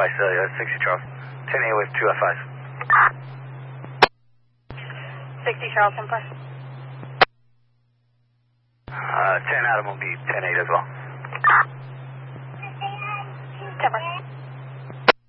Celia, 60 Charles. 10A with 2 F5s. 60 Charles, 10 plus. 10 Adam will be 10-8 as well.